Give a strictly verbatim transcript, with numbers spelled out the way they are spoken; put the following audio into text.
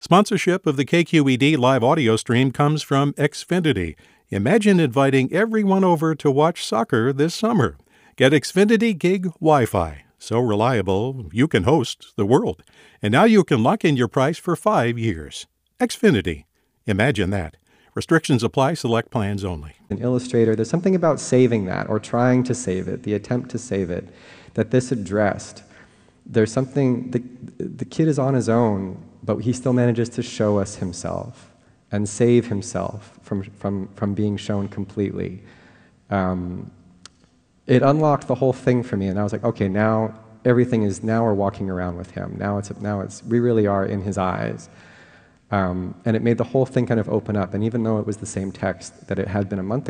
Sponsorship of the K Q E D live audio stream comes from Xfinity. Imagine inviting everyone over to watch soccer this summer. Get Xfinity Gig Wi-Fi. So reliable, you can host the world. And now you can lock in your price for five years. Xfinity. Imagine that. Restrictions apply. Select plans only. An Illustrator, there's something about saving that or trying to save it, the attempt to save it, that this addressed. There's something, the, the kid is on his own, but he still manages to show us himself and save himself from, from, from being shown completely. Um, it unlocked the whole thing for me, and I was like, okay, now everything is, now we're walking around with him. Now it's, now it's, we really are in his eyes. Um, and it made the whole thing kind of open up, and even though it was the same text that it had been a month ago,